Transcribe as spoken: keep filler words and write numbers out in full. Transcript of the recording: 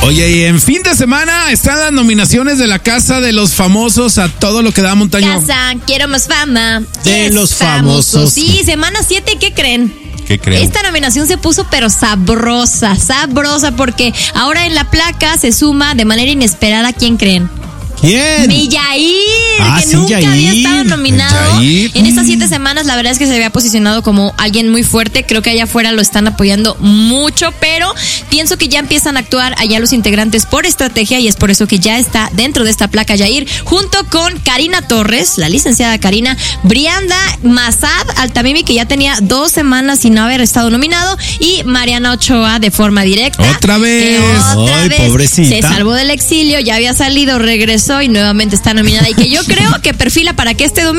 Oye, y en fin de semana están las nominaciones de la Casa de los Famosos a todo lo que da, Montaño. Casa, quiero más fama. De Es los famosos. Sí, semana siete, ¿qué creen? ¿Qué creen? Esta nominación se puso pero sabrosa, sabrosa, porque ahora en la placa se suma de manera inesperada, ¿quién creen? ¿Quién? Mi Yair, Ah, que sí, nunca Yair. había estado nominado. Yair. En estas siete semanas, la verdad es que se había posicionado como alguien muy fuerte. Creo que allá afuera lo están apoyando mucho, pero pienso que ya empiezan a actuar allá los integrantes por estrategia y es por eso que ya está dentro de esta placa Yair, junto con Karina Torres, la licenciada Karina, Brianda Mazad Altamimi, que ya tenía dos semanas sin haber estado nominado, y Mariana Ochoa de forma directa. Otra vez. Que otra Ay, vez pobrecita. se salvó del exilio, ya había salido, regresó y nuevamente está nominada, y que yo creo que perfila para que este domingo